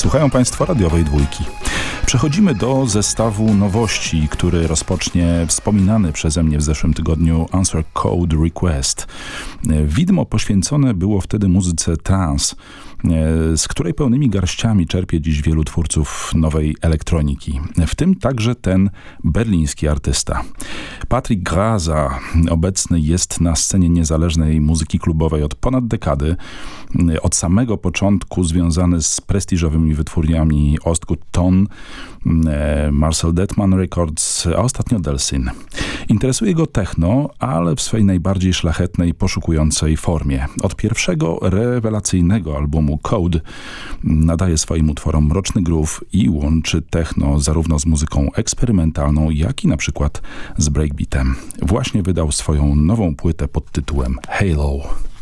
Słuchają Państwo radiowej dwójki. Przechodzimy do zestawu nowości, który rozpocznie wspominany przeze mnie w zeszłym tygodniu Answer Code Request. Widmo poświęcone było wtedy muzyce trance, z której pełnymi garściami czerpie dziś wielu twórców nowej elektroniki. W tym także ten berliński artysta. Patrick Graza obecny jest na scenie niezależnej muzyki klubowej od ponad dekady. Od samego początku związany z prestiżowymi wytwórniami Ostgut Ton, Marcel Dettmann Records, a ostatnio Delsin. Interesuje go techno, ale w swej najbardziej szlachetnej, poszukującej formie. Od pierwszego rewelacyjnego albumu Code nadaje swoim utworom mroczny groove i łączy techno zarówno z muzyką eksperymentalną, jak i na przykład z breakbeatem. Właśnie wydał swoją nową płytę pod tytułem Halo.